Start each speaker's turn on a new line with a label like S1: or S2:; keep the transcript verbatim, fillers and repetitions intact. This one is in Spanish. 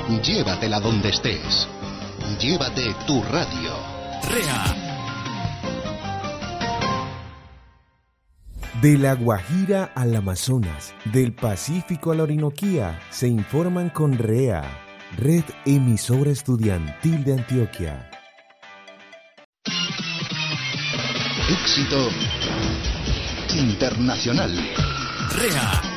S1: Llévatela donde estés. Llévate tu radio.
S2: REA.
S3: De La Guajira al Amazonas, del Pacífico a la Orinoquía, se informan con REA, Red Emisora Estudiantil de Antioquia.
S1: Éxito internacional.
S2: REA.